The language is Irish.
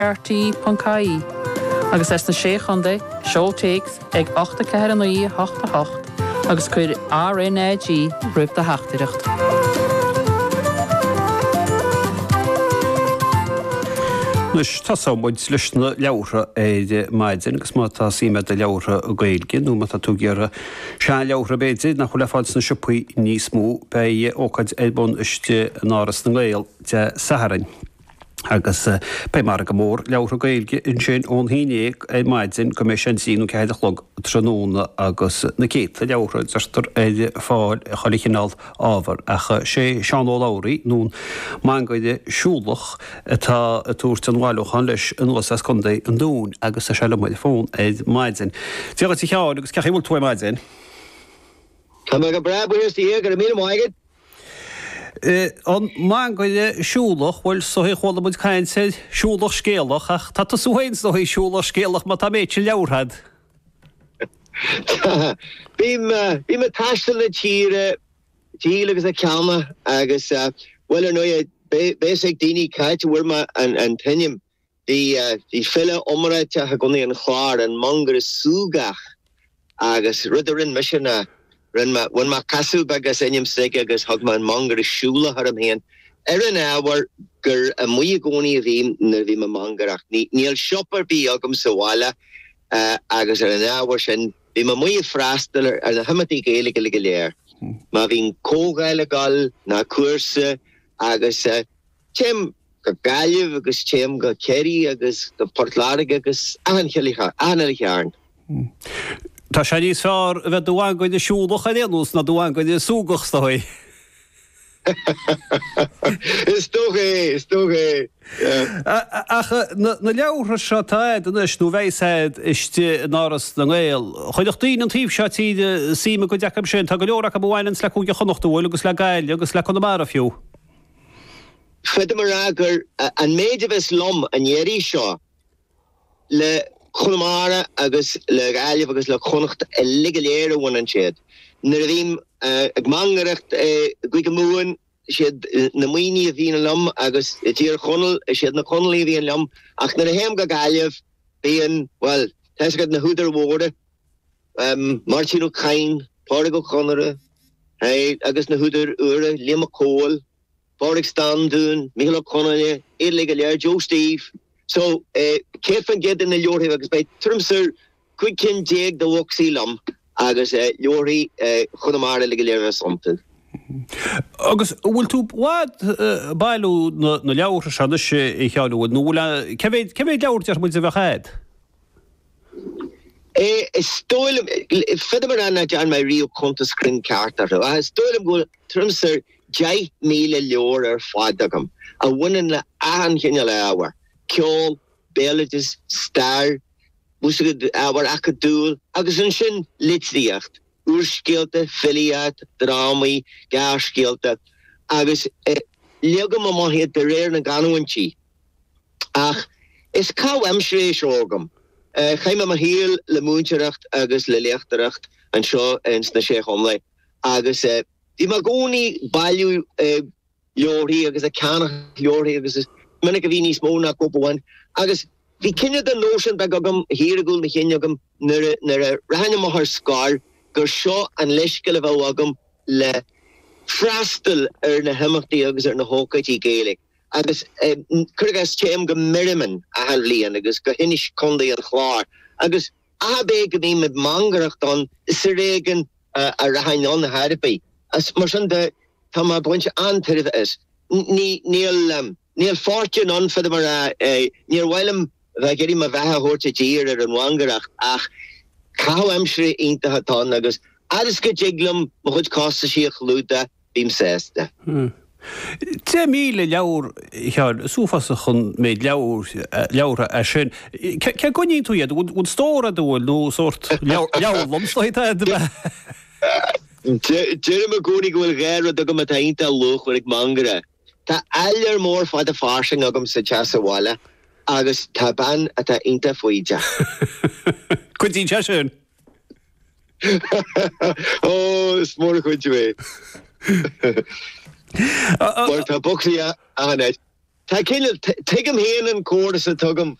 rte.caí. Agus es na sé chunda, seo takes ag 8 agus chuir RNAG ribh de heachtaíocht. Nus tasámid leisna leabhra é maidin, agus má tá síime de leabhra a gailgin, nó má tá tú gearra seán leabhra béidir nach chula fáil na sipaí níos mú be ócaid ébun iste náras na gail de Saharan. Agus be mar go mór leabhra gailge in sin ón híine é maidin go mé sin sínú céideachlog tróna agus na céit leabhra deirtar é fáil cholichinál ábhar acha sé Seán Ó Lowry nún mangaide siúlach atá túirt an bhaileachan leis an osas chunda an dún agus a seile muid fón é maidin. Tíagad tí cheáil agus ceach bhfuil tú maidin? Tá me go breabhar is tí gur mí maigad. An mangaide siúlach bhfuil sohí chola muid cain sé siúlach scéalach ach tá súhains do hí siúlach scéalach má tá méid sin leabharthad. Bí me taistal na tíre agus a ceama agus well ar nó basic daoine caite bhfuir ma an tinnim dí fille omraite a gonaí an chláir an mangar is súgach agus rudarin misisina when ma casú bagus enim sig agus hog man mangar is siúla har am hen an áhar gur a muí gcónaí a bhím na bhí ma mangarach níl siopar bí agam sa bháile agus an áhar sin bhí ma muí freistal ar na hamatí gaeilge le léir. Ma bhín cógáile gal na cuasa agus téim go gailh agus téim go ceirí agus go portláige agus anhearn. Tá sé níos fearr a bheith dúhaingaid siúlach a déanús na dúhaingaid súgach stáid. Is tógé. Ach na leabhra seo táid anis nó bhéiséid iste náras na gail. Chuideach daoine an tíomh seo tíide síime go deacham sin, tá go leorach a bhhainann le cúige chonachtúil agus le gail agus le chuna mar a fiú. Fede mar agur an méide bheits lom an éirí seo le chunamara agus le gailh agus le chonacht a ligaléir bhain an siad. Nar bhím ag mangaracht goig múin siad na muoine a bhíon lom agus tíar chonal siad na chonalaí bhíon lom ach nar a héim go gailh bhíon, well, teisgad na húdar bhórda Martino Cain, Pádraig Ó Conairí agus na húdar uaire, Liam Cole, Pádraig Standún, Michael O'Connell, Éad Ligaléir, Joe Steve. So, Kefan ged in the Yorhi agus by Trimser quick kin jeg the Woxy lum agus Yorhi Chunamara Ligalera something. Agus bhfuil tú bhád bailú na leabhra seanna i cheanú nóla ceméid leabhar muid a bheitchéad? Stoilm fedamar anna John my Rio Conta screen carter. Stoilm go Trimser jai míle leor ar fádagam a winnin le ahan chinne le áhar. Kjol, Belages, Star, Musagad áhar acadúil, agus an sin litríocht, úrscéalta, filiat, drámaí, gárscéalta, agus leagam a maithe de réir na ganúintí. Ach, is cá amsréis ógam. Chaim am a híal le múntereacht agus le leachtareacht an seo ins na sé chomla. Agus di ma gcónaí bailú leorí agus a canach leorí agus minnig a bhí níos móna cópahain. Agus bhí cinne den notion be agam híirgúil na chéine agam nar a rahanne mahar scar gur seo an leiscail a bh agam le freistal ar na himachtaí agus ar na hócaidí Gaelic. Agus chugas téim go miriman a han líon agus go hinis condaí an chláir. Agus a bé go bhí med mangaracht an is régan a rahain an na Harpaí. As mar sin de tá má buinte antarh is. Níl fortune an fed mar níor bhhailm bheith geirí ma bheithe thuirte dír ar an wangaracht ach cá amsre ionta hatá agus agus go jiglam mo chud cásta síoch lúda bím sésta. 10,000 leabhar chear súfasa chun méid leabhra a sin. Ce gonín tú iad ún stóra dúil nó sort leabharlum stoitá Jeremy Goni gohfuil géir a go mat ínta luch ag mangara. Tá allar mór fád a farsing agam sa teasáile agus tá ban a tá ínta faoide. Cuintín te sin? Is mór a chuinte mé. Tá boxí ahanid. Tá take him héan an córas a tugam